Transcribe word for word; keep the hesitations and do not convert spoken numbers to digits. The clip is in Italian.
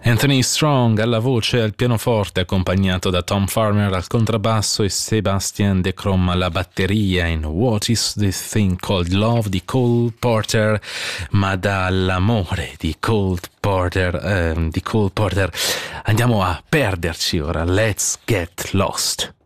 Anthony Strong alla voce e al pianoforte, accompagnato da Tom Farmer al contrabbasso e Sebastian De Crom alla batteria in What is this thing called love di Cole Porter. Ma dall'amore di Cole Porter, eh, di Cole Porter andiamo a perderci ora. Let's get lost.